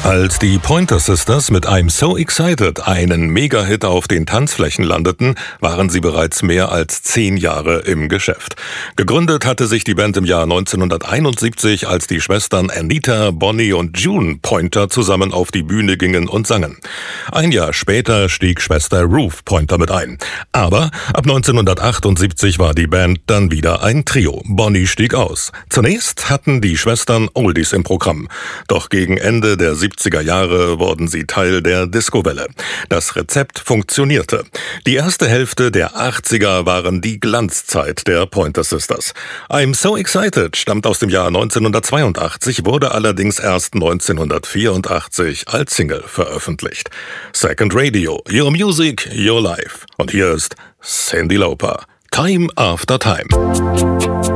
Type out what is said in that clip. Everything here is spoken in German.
Als die Pointer Sisters mit I'm So Excited einen Mega-Hit auf den Tanzflächen landeten, waren sie bereits mehr als 10 Jahre im Geschäft. Gegründet hatte sich die Band im Jahr 1971, als die Schwestern Anita, Bonnie und June Pointer zusammen auf die Bühne gingen und sangen. Ein Jahr später stieg Schwester Ruth Pointer mit ein. Aber ab 1978 war die Band dann wieder ein Trio. Bonnie stieg aus. Zunächst hatten die Schwestern Oldies im Programm. Doch gegen Ende der 70er Jahre wurden sie Teil der Discowelle. Das Rezept funktionierte. Die erste Hälfte der 80er waren die Glanzzeit der Pointer Sisters. I'm So Excited stammt aus dem Jahr 1982, wurde allerdings erst 1984 als Single veröffentlicht. Second Radio, Your Music, Your Life. Und hier ist Cyndi Lauper, Time After Time.